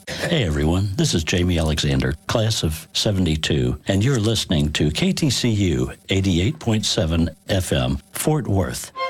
Hey everyone, this is Jamie Alexander, class of 72, and you're listening to KTCU 88.7 FM, Fort Worth.